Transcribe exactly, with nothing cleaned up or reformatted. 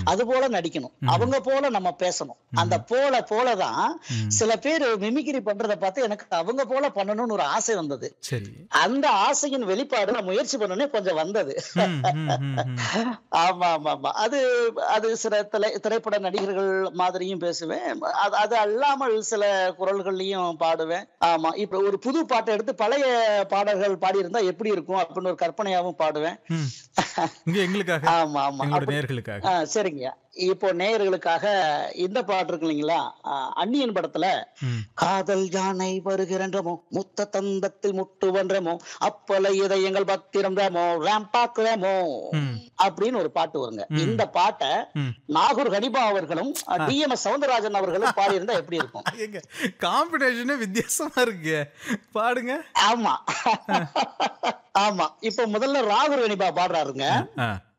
அது போல நடிக்கணும், அவங்க போல நம்ம பேசணும். அந்த போல போலதான் சில பேர் மிமிக்ரி பண்றதை பார்த்து எனக்கு அவங்க போல பண்ணணும்னு ஒரு ஆசை வந்தது. சரி. அந்த ஆசையின் வெளிப்பாடு நான் முயற்சி பண்ணனே கொஞ்சம் வந்தது. ம், ம், ம், ம். ஆமா ஆமா ஆமா அது அது சில திரை திரைப்பட நடிகர்கள் மாதிரியும் பேசுவேன். அது அது அல்லாமல் சில குரல்கள்லயும் பாடுவேன். ஆமா, இப்ப ஒரு புது பாட்டை எடுத்து பழைய பாடல்கள் பாடியிருந்தா எப்படி இருக்கும் அப்படின்னு ஒரு கற்பனையாவும் பாடுவேன். ம். இங்க எங்களுக்காக, ஆமா ஆமா எங்களோட அப்படி. நேயர்களுக்காக. ஆ, சரிங்க. இப்போ நேயர்களுக்காக இந்த பாட்டு இருக்கு இல்லைங்களா, ஆ, அந்நியன் படத்துல ம். காதல் யானை வருகிறன்றமோ முத்த தந்தத்தில் முட்டுவன்றமோ அப்பல இதயங்கள் பத்திரமோ ராம்பாக்குறமோ ம். அப்படின்னு ஒரு பாட்டு வருங்க. ம். இந்த பாட்டை ம். நாகூர் ஹனிபா அவர்களும் டி எம் எஸ் சவுந்தரராஜன் அவர்களும் பாடியிருந்தா எப்படி இருக்கும்? எங்க காம்பினேஷனே வித்தியாசமா இருக்கு, பாடுங்க. ஆமா ஆமா, இப்ப முதல்ல ராகூர் ஹனிபா பாடுறாருங்க. ஆ.